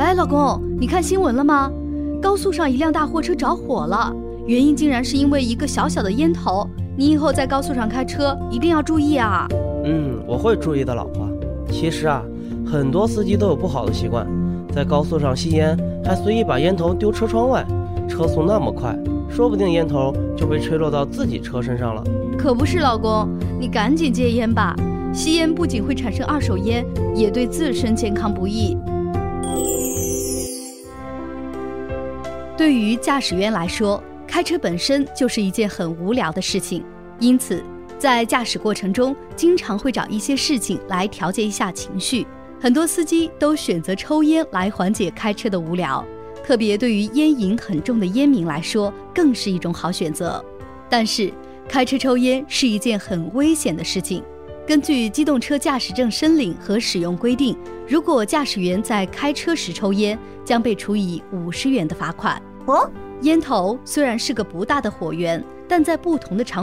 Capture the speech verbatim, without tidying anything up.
哎，老公，你看新闻了吗？高速上一辆大货车着火了，原因竟然是因为一个小小的烟头。你以后在高速上开车一定要注意啊。 嗯，我会注意的，老婆。其实啊，很多司机都有不好的习惯，在高速上吸烟，还随意把烟头丢车窗外。车速那么快，说不定烟头就被吹落到自己车身上了。 可不是，老公，你赶紧戒烟吧。吸烟不仅会产生二手烟，也对自身健康不益。对于驾驶员来说，开车本身就是一件很无聊的事情，因此在驾驶过程中经常会找一些事情来调节一下情绪。很多司机都选择抽烟来缓解开车的无聊，特别对于烟瘾很重的烟民来说更是一种好选择。但是开车抽烟是一件很危险的事情。根据机动车驾驶证申领和使用规定，如果驾驶员在开车时抽烟，将被处以五十元的罚款。 哦， 烟头虽然是个不大的火源，但在不同的场